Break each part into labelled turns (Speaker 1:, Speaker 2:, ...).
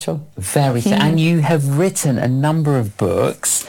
Speaker 1: Very, and you have written a number of books.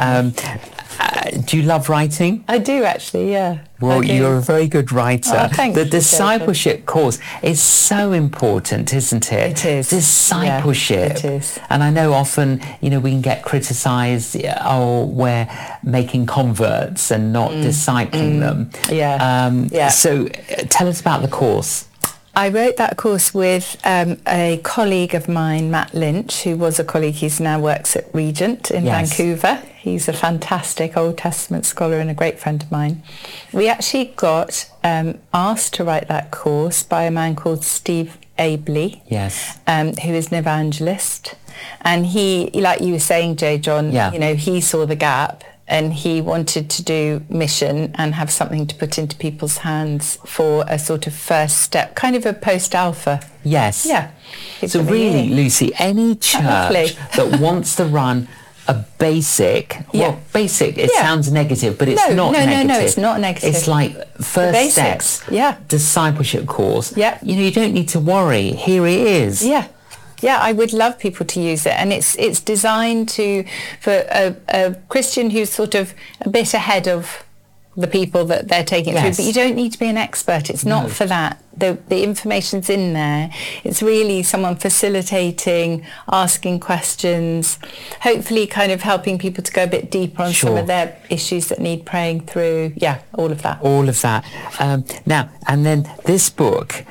Speaker 1: Do you love writing?
Speaker 2: I do, actually, yeah.
Speaker 1: Well, you're a very good writer.
Speaker 2: Oh, thank you,
Speaker 1: the discipleship course is so important, isn't it?
Speaker 2: It is.
Speaker 1: Discipleship.
Speaker 2: Yeah, it is.
Speaker 1: And I know often, we can get criticised, we're making converts and not discipling them.
Speaker 2: Yeah.
Speaker 1: So tell us about the course.
Speaker 2: I wrote that course with a colleague of mine, Matt Lynch, who was a colleague. He's now works at Regent in Vancouver. He's a fantastic Old Testament scholar and a great friend of mine. We actually got asked to write that course by a man called Steve Abley, who is an evangelist. And he, like you were saying, J. John, he saw the gap. And he wanted to do mission and have something to put into people's hands for a sort of first step, kind of a post-alpha.
Speaker 1: Yes.
Speaker 2: Yeah.
Speaker 1: So really, Lucy, any church that wants to run a basic, basic, it sounds negative, but it's not negative.
Speaker 2: No, it's not negative.
Speaker 1: It's like first steps, discipleship course.
Speaker 2: Yeah.
Speaker 1: You don't need to worry. Here it is.
Speaker 2: Yeah. Yeah, I would love people to use it, and it's designed for a Christian who's sort of a bit ahead of the people that they're taking it through. But you don't need to be an expert. It's not for that. The information's in there. It's really someone facilitating, asking questions, hopefully kind of helping people to go a bit deeper on some of their issues that need praying through. Yeah, all of that.
Speaker 1: All of that. Now, and then this book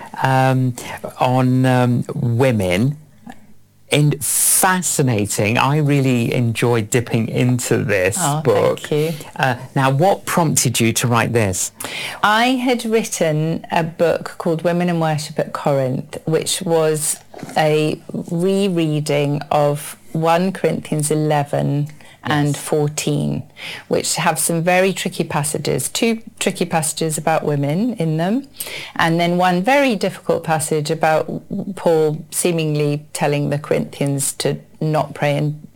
Speaker 1: on women. And fascinating. I really enjoyed dipping into this book.
Speaker 2: Thank you.
Speaker 1: Now, what prompted you to write this?
Speaker 2: I had written a book called Women in Worship at Corinth, which was a rereading of 1 Corinthians 11 and 14, which have some very tricky passages, 2 tricky passages about women in them, and then one very difficult passage about Paul seemingly telling the Corinthians to not pray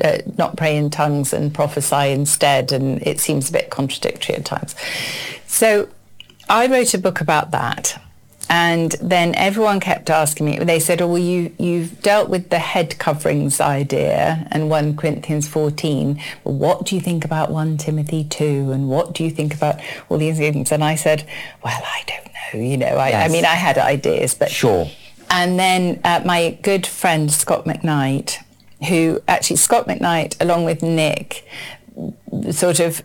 Speaker 2: in tongues and prophesy instead, and it seems a bit contradictory at times. So I wrote a book about that. And then everyone kept asking me, they said, you've dealt with the head coverings idea and 1 Corinthians 14, but what do you think about 1 Timothy 2? And what do you think about all these things? And I said, well, I don't know, I mean, I had ideas, but...
Speaker 1: Sure.
Speaker 2: And then my good friend, Scott McKnight, Scott McKnight, along with Nick, sort of...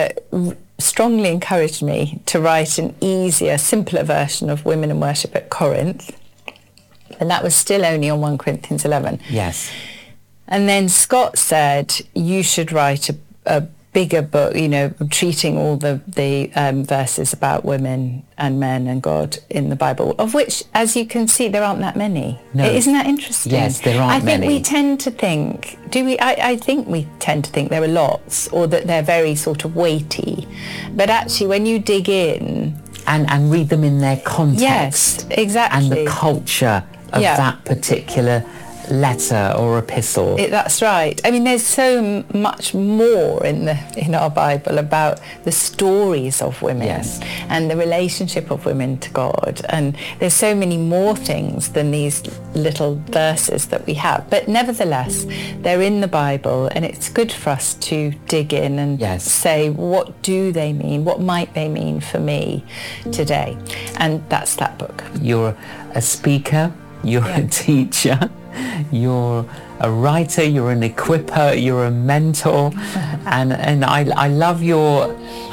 Speaker 2: strongly encouraged me to write an easier, simpler version of Women in Worship at Corinth. And that was still only on 1 Corinthians 11.
Speaker 1: Yes.
Speaker 2: And then Scott said, you should write a bigger book, treating all the verses about women and men and God in the Bible, of which, as you can see, there aren't that many.
Speaker 1: No.
Speaker 2: Isn't that interesting?
Speaker 1: Yes, there aren't many.
Speaker 2: I think we tend to think, I think we tend to think there are lots, or that they're very sort of weighty. But actually, when you dig in...
Speaker 1: And read them in their context.
Speaker 2: Yes, exactly.
Speaker 1: And the culture of that particular letter or epistle.
Speaker 2: That's right. I mean, there's so much more in our Bible about the stories of women and the relationship of women to God, and there's so many more things than these little verses that we have. But nevertheless, they're in the Bible, and it's good for us to dig in and say, what do they mean? What might they mean for me today? And that's that book.
Speaker 1: You're a speaker, you're a teacher, you're a writer, you're an equipper, you're a mentor, and I love your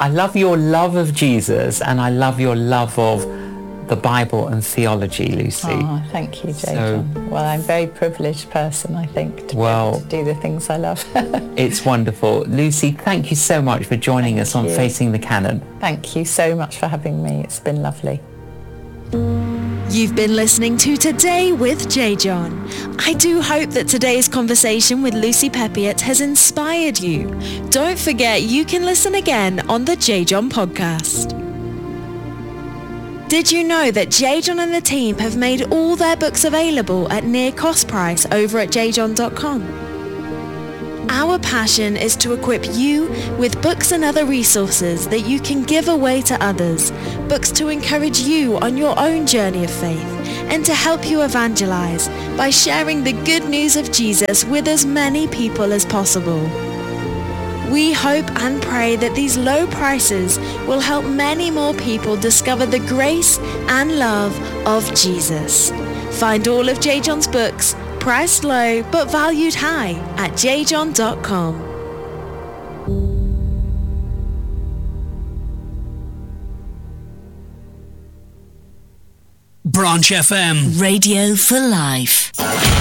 Speaker 1: love of Jesus, and I love your love of the Bible and theology, Lucy.
Speaker 2: Oh, thank you, Jay John. Well, I'm a very privileged person, I think, to be able to do the things I love.
Speaker 1: It's wonderful. Lucy, thank you so much for joining us on Facing the Canon.
Speaker 2: Thank you so much for having me. It's been lovely.
Speaker 3: You've been listening to Today with J. John. I do hope that today's conversation with Lucy Peppiatt has inspired you. Don't forget you can listen again on the J. John podcast. Did you know that J. John and the team have made all their books available at near cost price over at jjohn.com? Our passion is to equip you with books and other resources that you can give away to others, books to encourage you on your own journey of faith, and to help you evangelize by sharing the good news of Jesus with as many people as possible. We hope and pray that these low prices will help many more people discover the grace and love of Jesus. Find all of J. John's books, priced low but valued high, at jjohn.com.
Speaker 4: Branch FM.
Speaker 5: Radio for life.